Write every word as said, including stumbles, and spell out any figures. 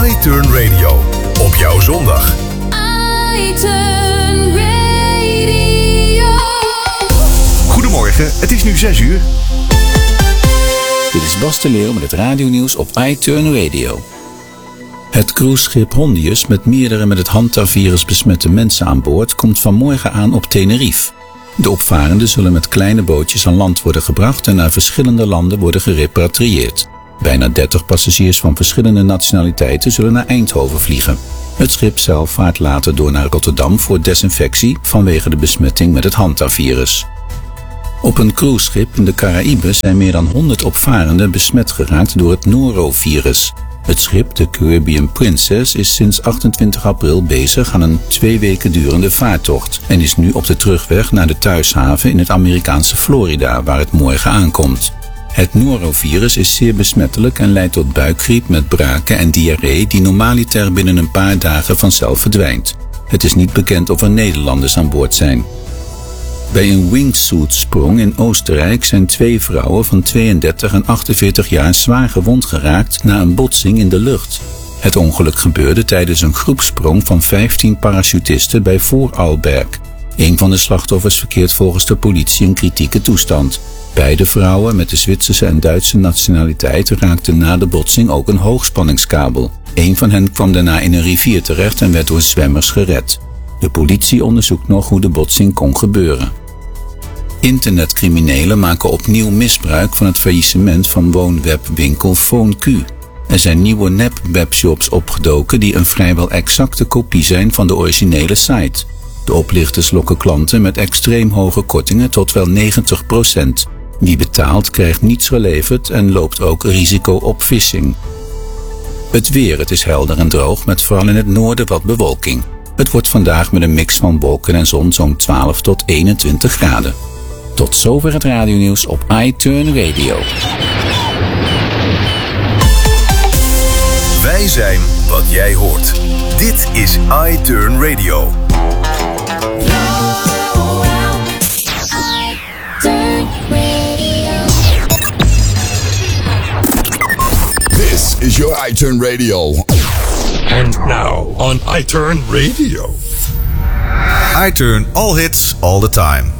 iTurn Radio. Op jouw zondag. iTurn Radio. Goedemorgen, het is nu zes uur. Dit is Bas de Leeuw met het radionieuws op iTurn Radio. Het cruiseschip Hondius met meerdere met het Hantavirus besmette mensen aan boord komt vanmorgen aan op Tenerife. De opvarenden zullen met kleine bootjes aan land worden gebracht en naar verschillende landen worden gerepatrieerd. Bijna dertig passagiers van verschillende nationaliteiten zullen naar Eindhoven vliegen. Het schip zelf vaart later door naar Rotterdam voor desinfectie vanwege de besmetting met het Hantavirus. Op een cruiseschip in de Caraïben zijn meer dan honderd opvarenden besmet geraakt door het norovirus. Het schip, de Caribbean Princess, is sinds achtentwintig april bezig aan een twee weken durende vaartocht en is nu op de terugweg naar de thuishaven in het Amerikaanse Florida, waar het morgen aankomt. Het norovirus is zeer besmettelijk en leidt tot buikgriep met braken en diarree die normaliter binnen een paar dagen vanzelf verdwijnt. Het is niet bekend of er Nederlanders aan boord zijn. Bij een wingsuit-sprong in Oostenrijk zijn twee vrouwen van tweeëndertig en achtenveertig jaar zwaar gewond geraakt na een botsing in de lucht. Het ongeluk gebeurde tijdens een groepsprong van vijftien parachutisten bij Voorarlberg. Een van de slachtoffers verkeert volgens de politie in kritieke toestand. Beide vrouwen met de Zwitserse en Duitse nationaliteit raakten na de botsing ook een hoogspanningskabel. Een van hen kwam daarna in een rivier terecht en werd door zwemmers gered. De politie onderzoekt nog hoe de botsing kon gebeuren. Internetcriminelen maken opnieuw misbruik van het faillissement van woonwebwinkel PhoneQ. Er zijn nieuwe nep-webshops opgedoken die een vrijwel exacte kopie zijn van de originele site. De oplichters lokken klanten met extreem hoge kortingen tot wel negentig procent. Wie betaalt krijgt niets geleverd en loopt ook risico op phishing. Het weer, het is helder en droog met vooral in het noorden wat bewolking. Het wordt vandaag met een mix van wolken en zon zo'n twaalf tot eenentwintig graden. Tot zover het radionieuws op iTurn Radio. Wij zijn wat jij hoort. Dit is iTurn Radio. This is your iTurn Radio. And now on iTurn Radio. iTurn, all hits, all the time.